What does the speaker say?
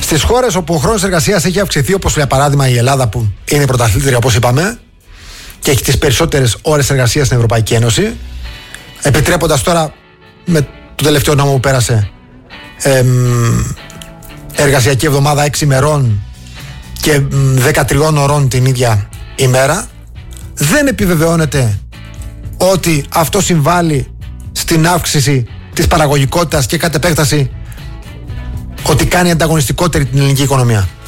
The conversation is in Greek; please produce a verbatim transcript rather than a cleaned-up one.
στις χώρες όπου ο χρόνος εργασίας έχει αυξηθεί, όπως για παράδειγμα η Ελλάδα που είναι πρωταθλήτρια όπως είπαμε και έχει τις περισσότερες ώρες εργασίας στην Ευρωπαϊκή Ένωση, επιτρέποντας τώρα με το τελευταίο νόμο που πέρασε εμ, εργασιακή εβδομάδα έξι ημερών και δεκατρία ωρών την ίδια ημέρα, δεν επιβεβαιώνεται ότι αυτό συμβάλλει στην αύξηση της παραγωγικότητας και κατ' επέκταση ότι κάνει ανταγωνιστικότερη την ελληνική οικονομία.